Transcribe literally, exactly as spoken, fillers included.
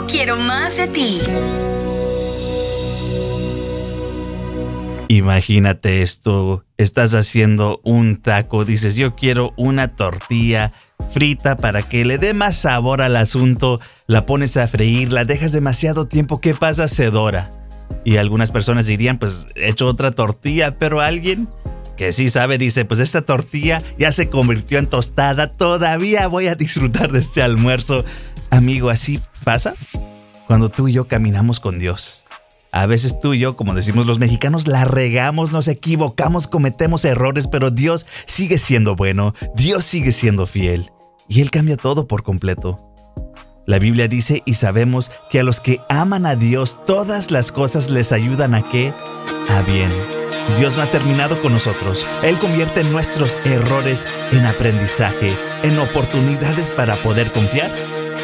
Yo quiero más de ti. Imagínate esto, estás haciendo un taco, dices yo quiero una tortilla frita para que le dé más sabor al asunto, la pones a freír, la dejas demasiado tiempo, ¿qué pasa? Se dora. Y algunas personas dirían, pues he hecho otra tortilla, pero alguien que sí sabe dice, pues esta tortilla ya se convirtió en tostada, todavía voy a disfrutar de este almuerzo. Amigo, ¿así pasa? Cuando tú y yo caminamos con Dios. A veces tú y yo, como decimos los mexicanos, la regamos, nos equivocamos, cometemos errores, pero Dios sigue siendo bueno, Dios sigue siendo fiel y Él cambia todo por completo. La Biblia dice y sabemos que a los que aman a Dios, todas las cosas les ayudan a ¿qué? A bien. Dios no ha terminado con nosotros. Él convierte nuestros errores en aprendizaje, en oportunidades para poder confiar